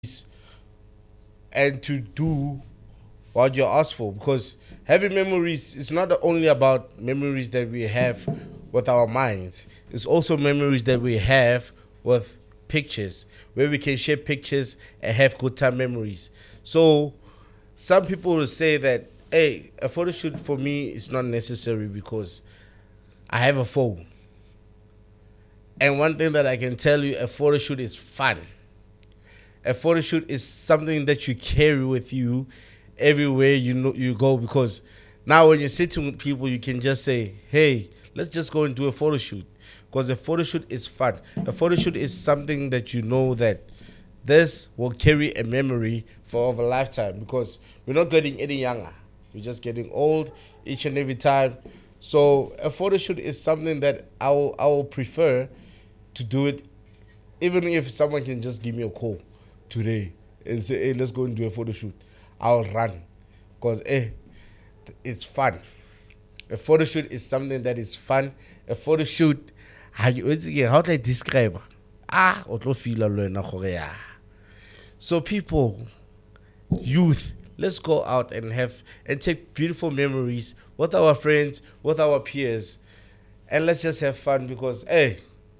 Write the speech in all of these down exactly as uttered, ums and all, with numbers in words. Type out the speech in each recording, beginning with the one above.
and to do what you ask for, because having memories is not only about memories that we have with our minds, it's also memories that we have with pictures, where we can share pictures and have good time memories. So some people will say that, hey, a photo shoot for me is not necessary because I have a phone. And one thing that I can tell you, a photo shoot is fun. A photo shoot is something that you carry with you everywhere you know you go, because now when you're sitting with people, you can just say, hey, let's just go and do a photo shoot, because a photo shoot is fun. A photo shoot is something that you know that this will carry a memory for over a lifetime, because we're not getting any younger, we're just getting old each and every time. So a photo shoot is something that I will, I will prefer to do it, even if someone can just give me a call today and say, hey, let's go and do a photo shoot, I'll run, because eh, it's fun. A photo shoot is something that is fun. A photo shoot, how do I describe? Ah, o tlo feel alone. So people, youth, let's go out and have and take beautiful memories with our friends, with our peers, and let's just have fun, because hey,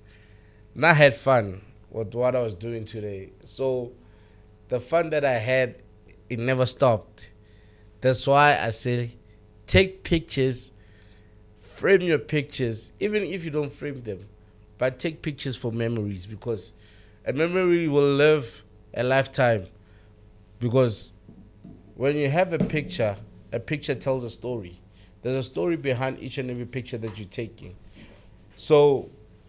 I had fun with what I was doing today. So the fun that I had, it never stopped. That's why I say, take pictures, frame your pictures, even if you don't frame them, but take pictures for memories, because a memory will live a lifetime. Because when you have a picture, a picture tells a story. There's a story behind each and every picture that you're taking. So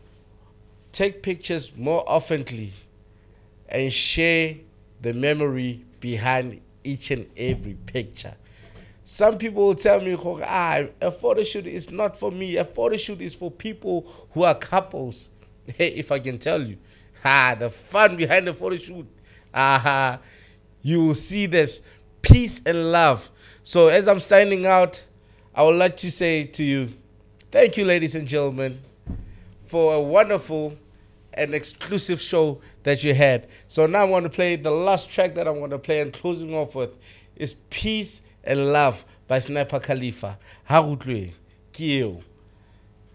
take pictures more oftenly and share the memory behind each and every picture. Some people will tell me, ah, a photo shoot is not for me. A photo shoot is for people who are couples. Hey, if I can tell you, ah, the fun behind the photo shoot, ah, you will see this peace and love. So as I'm signing out, I would like to say to you, thank you, ladies and gentlemen, for a wonderful and exclusive show that you had. So now I want to play the last track that I want to play, and closing off with is Peace and Love by Sniper Khalifa. Ha utlwe ke eo.